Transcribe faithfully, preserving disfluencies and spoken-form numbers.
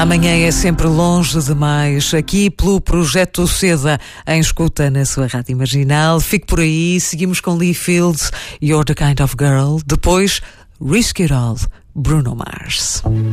Amanhã é sempre longe demais, aqui pelo Projeto Seda, em escuta na sua rádio marginal. Fique por aí, seguimos com Lee Fields, You're the Kind of Girl. Depois, Risk It All, Bruno Mars.